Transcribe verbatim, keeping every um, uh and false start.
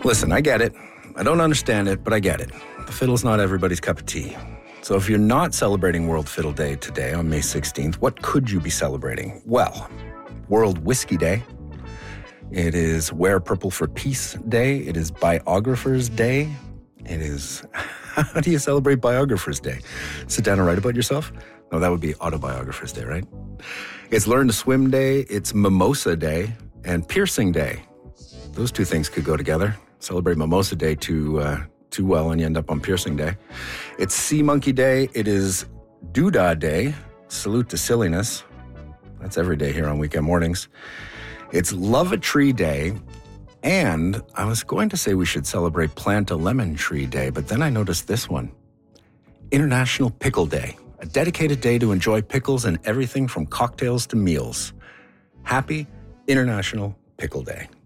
Listen, I get it. I don't understand it, but I get it. The fiddle's not everybody's cup of tea. So if you're not celebrating World Fiddle Day today on May sixteenth, what could you be celebrating? Well, World Whiskey Day. It is Wear Purple for Peace Day. It is Biographers Day. It is, how do you celebrate Biographers Day? Sit down and write about yourself? No, that would be Autobiographers Day, right? It's Learn to Swim Day. It's Mimosa Day and Piercing Day. Those two things could go together. Celebrate Mimosa Day too, uh, too well and you end up on Piercing Day. It's Sea Monkey Day. It is Doodah Day. Salute to silliness. That's every day here on weekend mornings. It's Love a Tree Day. And I was going to say we should celebrate Plant a Lemon Tree Day, but then I noticed this one. International Pickle Day. A dedicated day to enjoy pickles and everything from cocktails to meals. Happy International Pickle Day.